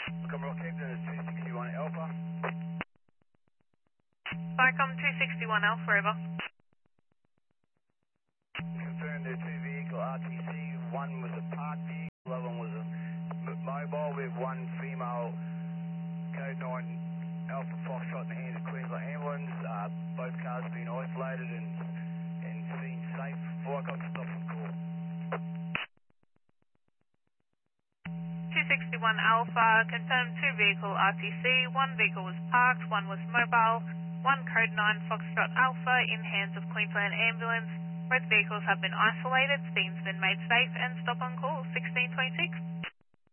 Welcome, Rockhampton, it's 261 Alpha. Vicom 261 Alpha, over. Confirmed there are two vehicle RTC. One was a parked vehicle, the other one was a mobile with one female code 9 Alpha Foxtrot in the hands of Queensland Ambulance. Both cars have been isolated and seen safe. Vicom, stop and call. 261 Alpha, confirmed two vehicle RTC, one vehicle was parked, one was mobile, one code 9 Foxtrot Alpha in hands of Queensland Ambulance. Both vehicles have been isolated, scene's been made safe, and stop on call 1626.